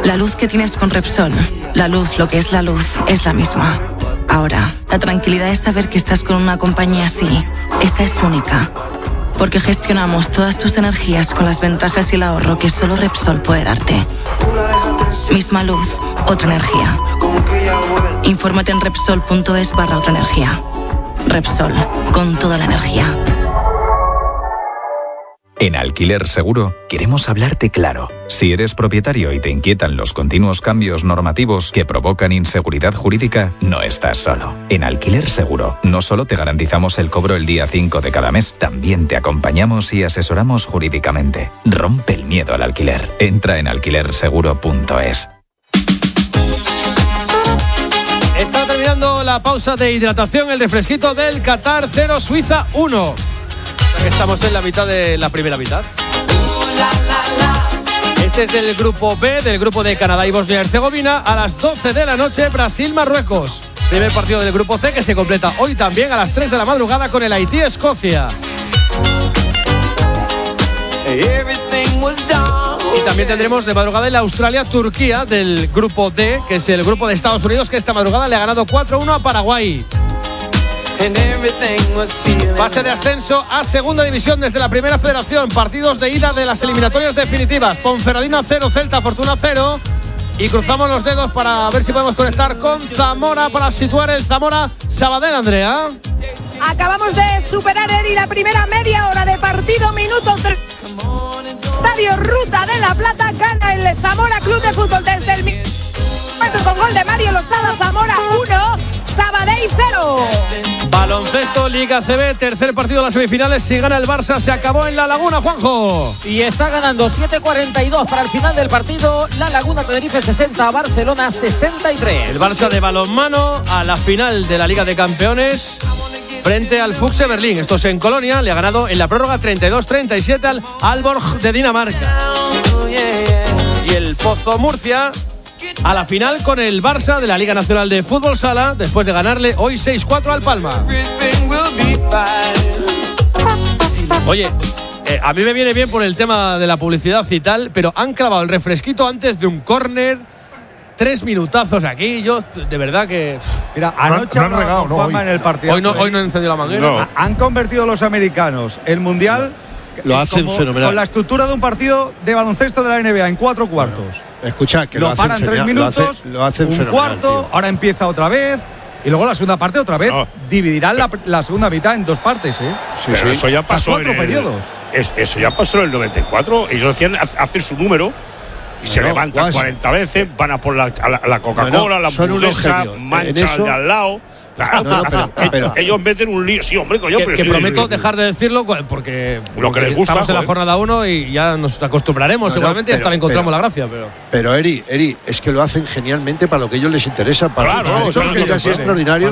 La luz que tienes con Repsol, la luz, lo que es la luz, es la misma. Ahora, la tranquilidad es saber que estás con una compañía así. Esa es única. Porque gestionamos todas tus energías con las ventajas y el ahorro que solo Repsol puede darte. Misma luz, otra energía. Infórmate en Repsol.es/otra energía. Repsol, con toda la energía. En Alquiler Seguro queremos hablarte claro. Si eres propietario y te inquietan los continuos cambios normativos que provocan inseguridad jurídica, no estás solo. En Alquiler Seguro no solo te garantizamos el cobro el día 5 de cada mes, también te acompañamos y asesoramos jurídicamente. Rompe el miedo al alquiler. Entra en alquilerseguro.es. Está terminando la pausa de hidratación, el refresquito del Qatar 0, Suiza 1. Estamos en la mitad de la primera mitad. Este es del grupo B, del grupo de Canadá y Bosnia y Herzegovina. A las 12 de la noche, Brasil-Marruecos. Primer partido del grupo C que se completa hoy también a las 3 de la madrugada con el Haití-Escocia. Y también tendremos de madrugada el Australia-Turquía del grupo D, que es el grupo de Estados Unidos, que esta madrugada le ha ganado 4-1 a Paraguay. Fase de ascenso a segunda división desde la primera federación. Partidos de ida de las eliminatorias definitivas. Ponferradina 0, Celta Fortuna 0. Y cruzamos los dedos para ver si podemos conectar con Zamora para situar el Zamora Sabadell, Andrea. Acabamos de superar, Eri, la primera media hora de partido, minuto 3. Estadio Ruta de la Plata, gana el Zamora Club de Fútbol desde el minuto con gol de Mario Losada. Zamora 1, Sabadell 0. Baloncesto, Liga CB, tercer partido de las semifinales. Si gana el Barça, se acabó en La Laguna, Juanjo. Y está ganando 7:42 para el final del partido. La Laguna, Tenerife 60, Barcelona 63. El Barça de balonmano a la final de la Liga de Campeones frente al Füchse Berlín. Esto es en Colonia. Le ha ganado en la prórroga 32-37 al Aalborg de Dinamarca. Y el Pozo Murcia a la final con el Barça de la Liga Nacional de Fútbol Sala, después de ganarle hoy 6-4 al Palma. Oye, a mí me viene bien por el tema de la publicidad y tal, pero han clavado el refresquito antes de un córner. 3 minutazos aquí, yo de verdad que... Mira, anoche no han regado, no, Juanma en el partido. Hoy no han encendido la manguera. No. Han convertido los americanos el Mundial... Lo hacen fenomenal. Con la estructura de un partido de baloncesto de la NBA en 4 cuartos. Escucha, que lo paran 3 minutos, lo hacen un cuarto, tío. Ahora empieza otra vez. Y luego la segunda parte otra vez. No. Dividirán la segunda mitad en 2 partes, ¿eh? Sí, pero eso ya pasó 4 periodos. Eso ya pasó en el 94. Ellos hacen su número y se levantan 40 veces, van a por la Coca-Cola, la hamburguesa, manchan al de al lado. Claro, pero ellos meten un lío. Sí, hombre, coño. Que prometo dejar de decirlo porque lo que les gusta. Estamos en la jornada 1 y ya nos acostumbraremos seguramente y hasta le encontramos la gracia. Pero Eri, es que lo hacen genialmente para lo que a ellos les interesa. Para claro, que es extraordinario.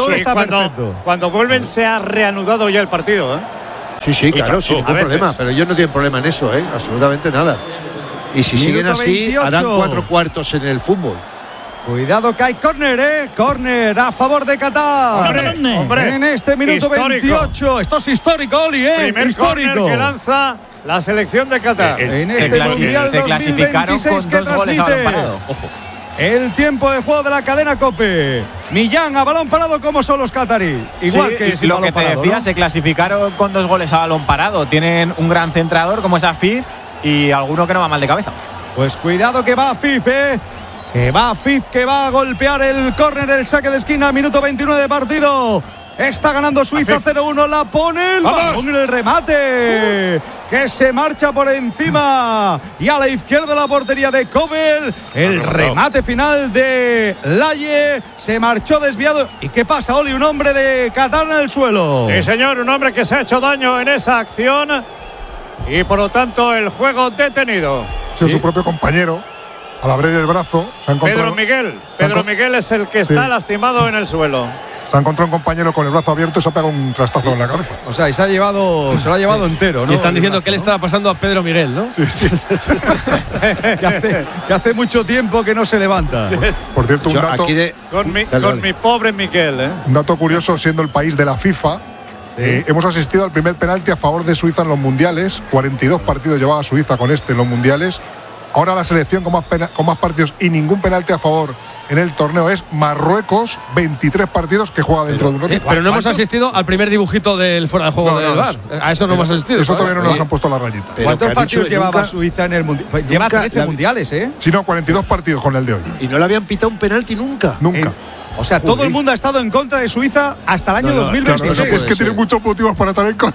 Cuando vuelven se ha reanudado ya el partido, ¿eh? Sí, claro, sin ningún problema. Pero ellos no tienen problema en eso, ¿eh? Absolutamente nada. Y si siguen así, 28. Harán 4 cuartos en el fútbol. Cuidado que hay córner, córner a favor de Qatar. Hombre, en este minuto histórico. 28. Esto es histórico, Oli, primer histórico que lanza la selección de Qatar. En este Mundial 2026 que transmite. Ojo. El tiempo de juego de la cadena COPE. Millán a balón parado, como son los catarí. Igual que sin lo balón que te parado, decía, ¿no? Se clasificaron con 2 goles a balón parado. Tienen un gran centrador como es Afif y alguno que no va mal de cabeza. Pues cuidado que va Afif, que va Afif, que va a golpear el córner, el saque de esquina, minuto 29 de partido. Está ganando Suiza 0-1, la pone el balón en el remate, que se marcha por encima y a la izquierda la portería de Kobel. El remate final de Laye se marchó desviado. ¿Y qué pasa, Oli? Un hombre de Qatar en el suelo. Sí, señor, un hombre que se ha hecho daño en esa acción y por lo tanto el juego detenido. Sí, su propio compañero. Al abrir el brazo, se ha encontrado. Pedro Miguel es el que está lastimado en el suelo. Se ha encontrado un compañero con el brazo abierto y se ha pegado un trastazo en la cabeza. O sea, y se lo ha llevado entero, ¿no? Y están diciendo que le estaba pasando a Pedro Miguel, ¿no? Sí. que hace mucho tiempo que no se levanta. Por cierto, un dato. Con mi pobre Miguel, Un dato curioso, siendo el país de la FIFA. Hemos asistido al primer penalti a favor de Suiza en los mundiales. 42 partidos llevaba Suiza con en los mundiales. Ahora la selección con más partidos y ningún penalti a favor en el torneo es Marruecos, 23 partidos que juega dentro de un otro. Pero no hemos asistido al primer dibujito del fuera de juego del VAR. A eso no hemos asistido. Eso todavía no nos han puesto la rayita. ¿Cuántos partidos llevaba Suiza en el mundial? Pues lleva 13 mundiales, ¿eh? Sí, no, 42 partidos con el de hoy. Y no le habían pitado un penalti nunca. Nunca. O sea, todo el mundo ha estado en contra de Suiza hasta el año 2026. Claro, es que tiene muchos motivos para estar en contra.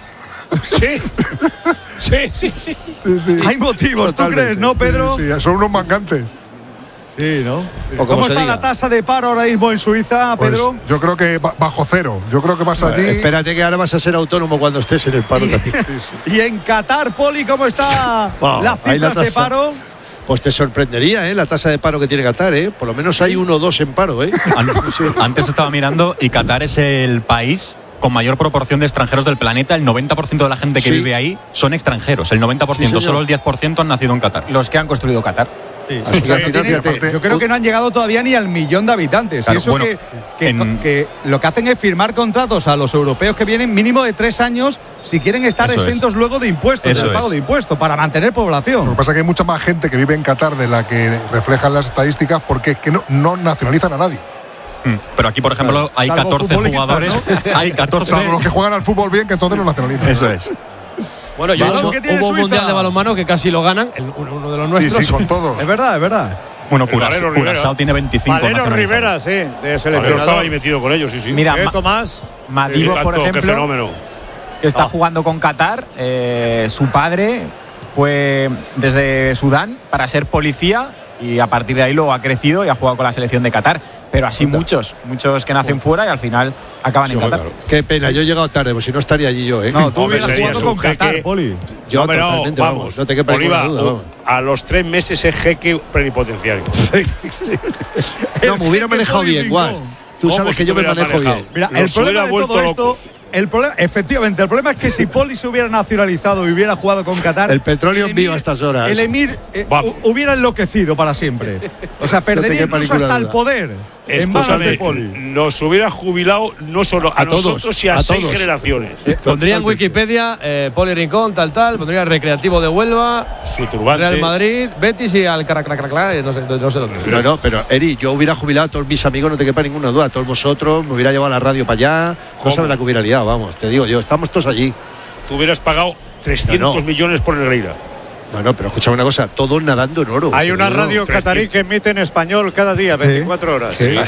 Sí. Hay motivos, ¿tú crees, no, Pedro? Sí, son unos mangantes. Sí, ¿no? ¿Cómo está la tasa de paro ahora mismo en Suiza, Pedro? Pues yo creo que bajo cero. Yo creo que vas allí. Espérate que ahora vas a ser autónomo cuando estés en el paro también. Y en Qatar, Poli, ¿cómo está las cifras de paro? Pues te sorprendería, la tasa de paro que tiene Qatar, Por lo menos hay 1 o 2 en paro, Antes estaba mirando y Qatar es el país con mayor proporción de extranjeros del planeta. El 90% de la gente que vive ahí son extranjeros. El 90%, solo el 10% han nacido en Qatar. Los que han construido Qatar. Sí. Así que al final, yo creo que no han llegado todavía ni al 1.000.000 de habitantes. Claro, y eso bueno, que lo que hacen es firmar contratos a los europeos que vienen mínimo de 3 años si quieren estar exentos luego de impuestos, del pago de impuestos, para mantener población. Lo que pasa es que hay mucha más gente que vive en Qatar de la que reflejan las estadísticas, porque es que no nacionalizan a nadie. Pero aquí, por ejemplo, hay 14 jugadores. Hay 14. Salvo los que juegan al fútbol bien, que entonces no nacionalizan. Eso es. Bueno, hubo un mundial de balonmano que casi lo ganan, uno de los nuestros. Sí, con todos. Es verdad. Bueno, Curazao tiene 25. Valero Rivera, sí, de seleccionador. Estaba ahí metido con ellos, sí. Mira, Tomás. Madibo, por ejemplo, qué fenómeno. Que está jugando con Qatar. Su padre fue desde Sudán para ser policía y a partir de ahí luego ha crecido y ha jugado con la selección de Qatar. Pero así muchos que nacen fuera y al final acaban en Qatar. Claro. Qué pena, yo he llegado tarde, pues si no estaría allí yo, No, tú hubieras jugado con Qatar, Poli. Yo totalmente, vamos, no te quepa ninguna duda, vamos. A los 3 meses es jeque plenipotenciario. No, me hubiera manejado bien, Guas. Tú sabes que yo me manejo bien. Mira, el problema de todo esto… Efectivamente, el problema es que si Poli se hubiera nacionalizado y hubiera jugado con Qatar, el petróleo en vivo a estas horas. El emir hubiera enloquecido para siempre. O sea, perdería incluso hasta el poder en manos de Poli. Nos hubiera jubilado no solo a nosotros, sino a 6 generaciones. Pondría en Wikipedia Poli Rincón, tal, pondría Recreativo de Huelva, su turbante, Real Madrid, Betis y al Caraclaclacla, no sé dónde. No, pero Eri, yo hubiera jubilado a todos mis amigos, no te quepa ninguna duda, a todos vosotros, me hubiera llevado la radio para allá, no sabes la que hubiera liado, vamos, te digo yo, estamos todos allí. Tú hubieras pagado 300 millones por Negreira. No, pero escúchame una cosa, todos nadando en oro. Hay una radio catarí que emite en español cada día, 24 horas. Sí.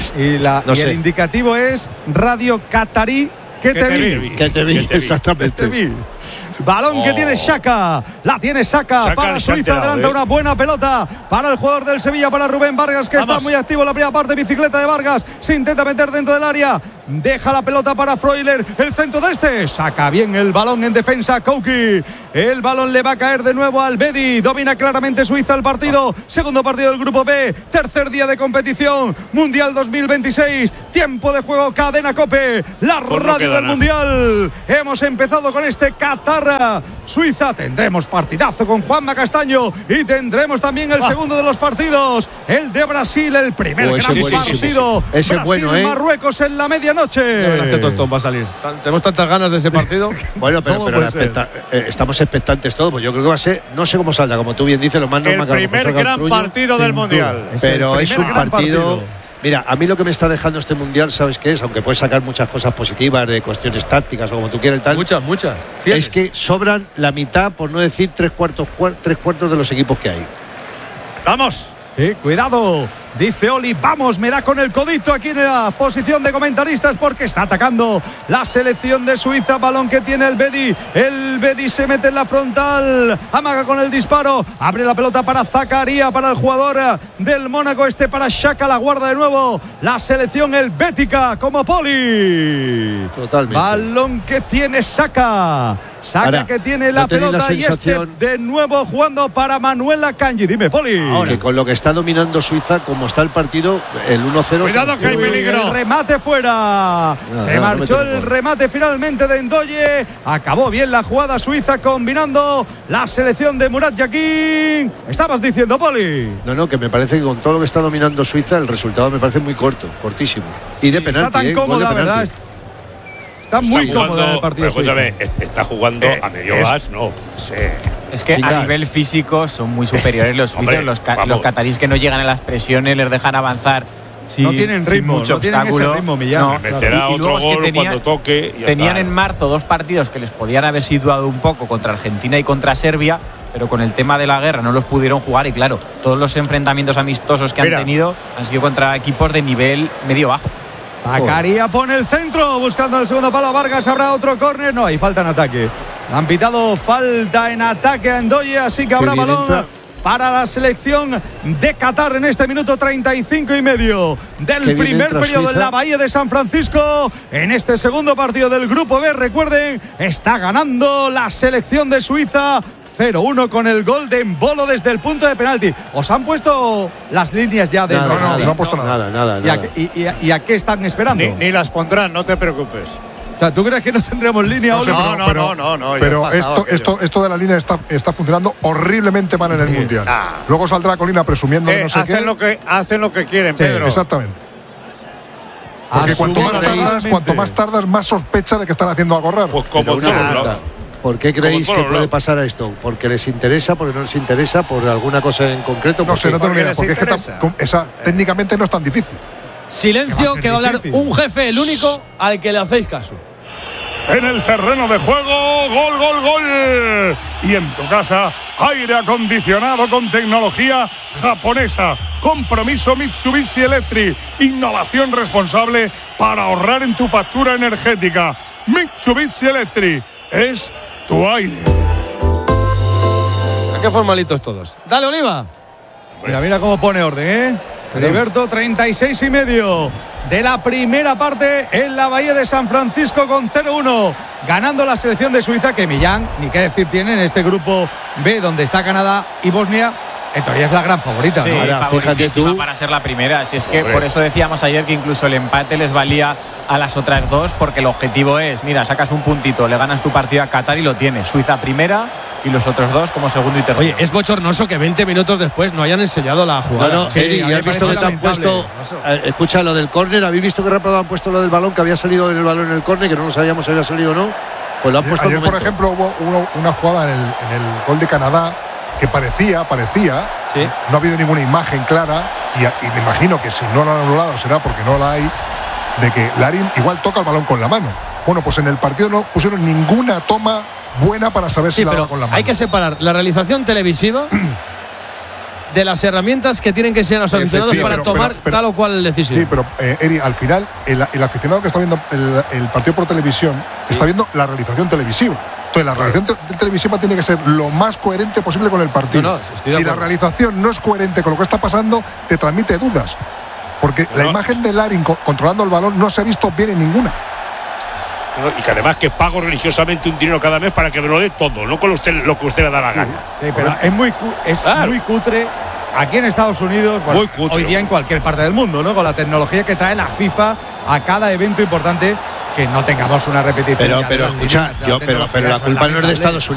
Y el indicativo es Radio Catarí que te vi. Exactamente. Balón que tiene Xhaka. La tiene Xhaka para Suiza. Adelanta una buena pelota para el jugador del Sevilla, para Rubén Vargas, que está muy activo en la primera parte. Bicicleta de Vargas. Se intenta meter dentro del área. Deja la pelota para Freuler. El centro de este. Saca bien el balón en defensa. Kouki. El balón le va a caer de nuevo al Bedi. Domina claramente Suiza el partido. Segundo partido del grupo B. Tercer día de competición. Mundial 2026. Tiempo de juego. Cadena Cope. La radio del Mundial. Hemos empezado con este Qatar Suiza. Tendremos partidazo con Juanma Castaño y tendremos también el segundo de los partidos, el de Brasil, el primer gran partido. Ese Brasil, bueno, Marruecos en la medianoche. La verdad es que Tostón va a salir. Tenemos tantas ganas de ese partido. Bueno, pero estamos expectantes todos. Pues yo creo que va a ser, no sé cómo salga, como tú bien dices, lo más normal. El primer gran partido del Mundial. Pero es un partido. Mira, a mí lo que me está dejando este Mundial, ¿sabes qué es? Aunque puedes sacar muchas cosas positivas de cuestiones tácticas o como tú quieras y tal. Muchas. Es que sobran la mitad, por no decir 3/4 de los equipos que hay. ¡Vamos! Cuidado, dice Oli, vamos, me da con el codito aquí en la posición de comentaristas porque está atacando la selección de Suiza. Balón que tiene el Bedi se mete en la frontal, amaga con el disparo, abre la pelota para Zakaria, para el jugador del Mónaco, para Xhaka, la guarda de nuevo la selección helvética como Poli. Totalmente. Balón que tiene Xhaka que tiene la pelota y de nuevo jugando para Manuel Akanji. Dime, Poli. Que con lo que está dominando Suiza, como está el partido, el 1-0. Cuidado que hay peligro. El remate fuera. Se marchó el remate finalmente de Ndoye. Acabó bien la jugada suiza combinando la selección de Murat Yakin. Estabas diciendo, Poli. No, que me parece que con todo lo que está dominando Suiza, el resultado me parece muy cortísimo. Y de penalti. Está tan cómoda, ¿verdad? Está muy cómodo en el partido. Pero escúchame, está jugando a medio gas, ¿no? Sí. Es que a nivel físico son muy superiores los suizos. Los catarís que no llegan a las presiones, les dejan avanzar. No tienen ritmo, no tienen ese ritmo, Millán. Meterá otro gol cuando toque. Tenían en marzo 2 partidos que les podían haber situado un poco contra Argentina y contra Serbia, pero con el tema de la guerra no los pudieron jugar y claro, todos los enfrentamientos amistosos que han tenido han sido contra equipos de nivel medio-bajo. Zakaria pone el centro, buscando el segundo palo. Vargas, habrá otro córner. No, hay falta en ataque. Han pitado falta en ataque a Ndoye, así que habrá balón para la selección de Qatar en este minuto 35 y medio del primer periodo en la Bahía de San Francisco. En este segundo partido del Grupo B, recuerden, está ganando la selección de Suiza 0-1 con el gol de Embolo desde el punto de penalti. ¿Os han puesto las líneas ya de no han puesto nada. ¿Y a qué están esperando? Ni las pondrán, no te preocupes. O sea, ¿tú crees que no tendremos línea hoy? No. Pero esto de la línea está funcionando horriblemente mal en el Mundial. Luego saldrá Colina presumiendo de no sé qué. Hacen lo que quieren, Pedro. Exactamente. Porque cuanto más tardas, más sospecha de que están haciendo algo raro. Pues como ¿Por qué creéis que puede pasar esto? ¿Porque les interesa? ¿Porque no les interesa? ¿Por alguna cosa en concreto? No sé, no tengo ni idea. Porque es que técnicamente no es tan difícil. Silencio, que va a hablar un jefe, el único al que le hacéis caso. En el terreno de juego, gol. Y en tu casa, aire acondicionado con tecnología japonesa. Compromiso Mitsubishi Electric. Innovación responsable para ahorrar en tu factura energética. Mitsubishi Electric es tu aire. Qué formalitos todos. Dale, Oliva. Mira cómo pone orden, Heriberto, 36 y medio de la primera parte en la Bahía de San Francisco con 0-1. Ganando la selección de Suiza, que Millán, ni qué decir tiene en este grupo B, donde está Canadá y Bosnia. En teoría es la gran favorita, sí, ¿no? Ahora, favoritísima para ser la primera. Si es que por eso decíamos ayer que incluso el empate les valía a las otras dos, porque el objetivo es, mira, sacas un puntito, le ganas tu partido a Qatar y lo tienes. Suiza primera y los otros dos como segundo y tercero. Oye, es bochornoso que 20 minutos después no hayan enseñado la jugada. Bueno, Eri, ¿has visto que se han puesto? Escucha lo del córner. ¿Habéis visto que rápido han puesto lo del balón, que había salido en el balón en el córner, que no lo sabíamos si había salido o no? Pues lo han puesto. Ayer, por ejemplo, hubo una jugada en el gol de Canadá que parecía, ¿sí? No ha habido ninguna imagen clara y me imagino que si no lo han anulado será porque no la hay, de que Larin igual toca el balón con la mano. Bueno, pues en el partido no pusieron ninguna toma buena para saber si la daba con la mano. Hay que separar la realización televisiva de las herramientas que tienen que ser los aficionados para tomar tal o cual decisión. Sí, pero Eri, al final el aficionado que está viendo el partido por televisión está viendo la realización televisiva. Entonces la realización televisiva tiene que ser lo más coherente posible con el partido. Si la realización no es coherente con lo que está pasando, te transmite dudas. Porque la imagen de Larin controlando el balón no se ha visto bien en ninguna. Y que además que pago religiosamente un dinero cada mes para que me lo dé todo, no con lo que usted le da la gana. Sí, pero es muy cutre aquí en Estados Unidos, bueno, hoy día en cualquier parte del mundo, ¿no? Con la tecnología que trae la FIFA a cada evento importante, que no tengamos una repetición. Pero escucha, pero la culpa no es de Estados Unidos.